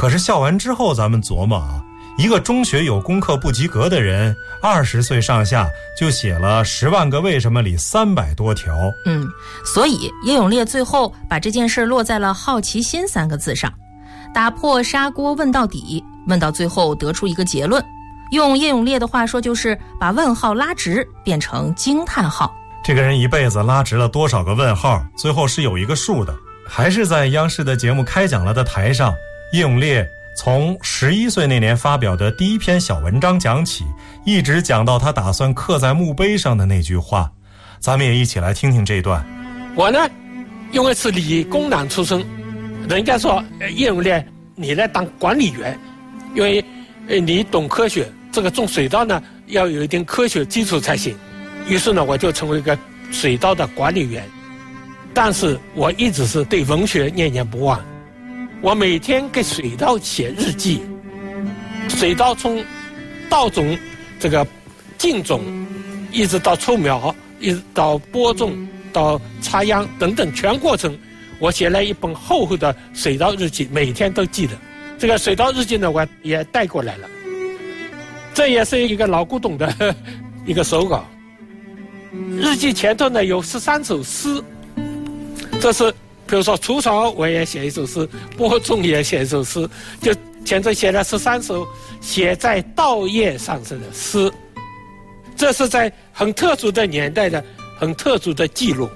可是笑完之后咱们琢磨啊，一个中学有功课不及格的人，20岁上下就写了《10万个为什么》里300多条。 所以叶永烈最后把这件事落在了好奇心3个字上，打破砂锅问到底，问到最后得出一个结论。用叶永烈的话说，就是把问号拉直，变成惊叹号。 这个人一辈子拉直了多少个问号，最后是有一个数的。还是在央视的节目开讲了的台上，叶永烈从11岁那年发表的第一篇小文章讲起，一直讲到他打算刻在墓碑上的那句话。咱们也一起来听听这一段。 我呢，因为是理工男出身，人家说叶永烈你来当管理员，因为你懂科学，这个种水稻呢要有一定科学基础才行。于是呢，我就成为一个水稻的管理员。但是我一直是对文学念念不忘，我每天给水稻写日记。水稻从稻种这个进种，一直到抽苗，一直到播种，到插秧等等全过程，我写了一本厚厚的水稻日记，每天都记得。这个水稻日记呢，我也带过来了，这也是一个老古董的一个手稿。日记前头呢有13首诗，这是比如说除草我也写一首诗，播种也写一首诗，就前头写了13首写在稻叶上的诗。这是在很特殊的年代的很特殊的记录。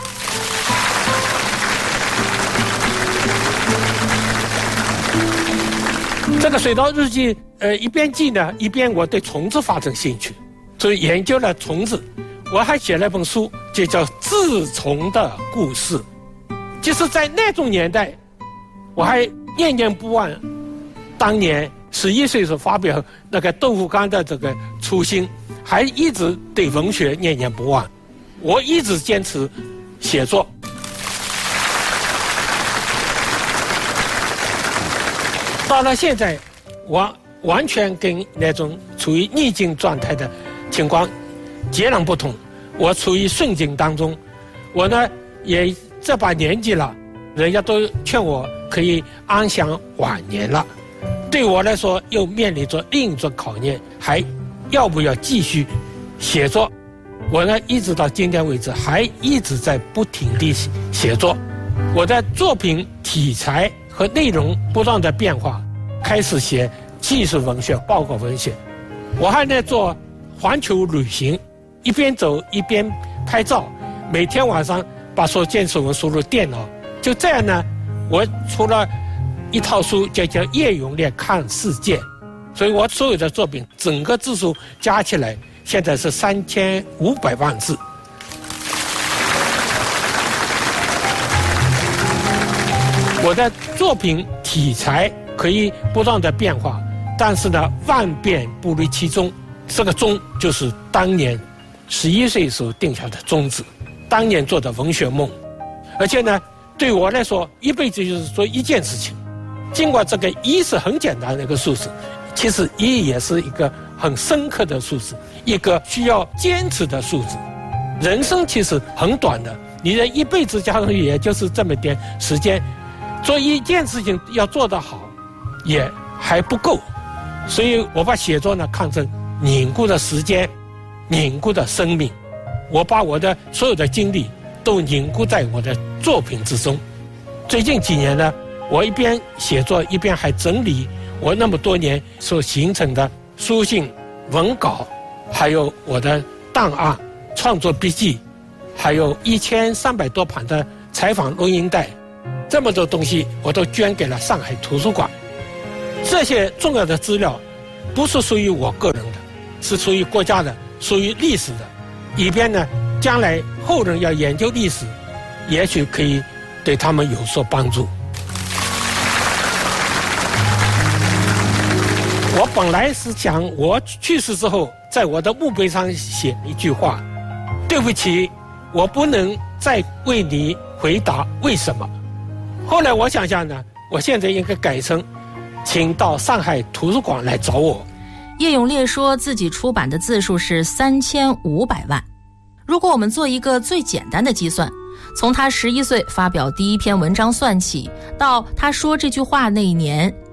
这个水稻日记一边记呢，一边我对虫子发生兴趣，所以研究了虫子。我还写了本书，就叫《治虫的故事》。就是在那种年代，我还念念不忘当年11岁所发表那个豆腐干的这个初心，还一直对文学念念不忘。我一直坚持写作。到了现在，我完全跟那种处于逆境状态的情况截然不同。我处于顺境当中，我呢也这把年纪了，人家都劝我可以安享晚年了。对我来说，又面临着另一种考验，还要不要继续写作？我呢一直到今天为止，还一直在不停地写作。我的作品题材和内容不断的变化，开始写纪实文学、报告文学。我还在做环球旅行，一边走一边拍照，每天晚上把所见所闻输入电脑。就这样呢，我出了一套书，叫《叶永烈看世界》。所以我所有的作品整个字数加起来，现在是3500万字。我的作品题材可以不断的变化，但是呢，万变不离其宗。这个宗就是当年11岁所定下的宗旨，当年做的文学梦。而且呢，对我来说，一辈子就是做一件事情。尽管这个1是很简单的一个数字，其实1也是一个很深刻的数字，一个需要坚持的数字。人生其实很短的，你人一辈子加上去也就是这么点时间，做一件事情要做得好，也还不够。所以我把写作呢看成凝固的时间，凝固的生命。我把我的所有的精力都凝固在我的作品之中。最近几年呢，我一边写作一边还整理我那么多年所形成的书信、文稿，还有我的档案、创作笔记，还有1300多盘的采访录音带。这么多东西我都捐给了上海图书馆。这些重要的资料不是属于我个人的，是属于国家的，属于历史的，以便呢将来后人要研究历史，也许可以对他们有所帮助。我本来是想我去世之后在我的墓碑上写一句话，对不起，我不能再为你回答为什么。后来我想想呢，我现在应该改成请到上海图书馆来找我。 叶永烈说自己出版的字数是3500万。如果我们做一个最简单的计算，从他11岁发表第一篇文章算起，到他说这句话那一年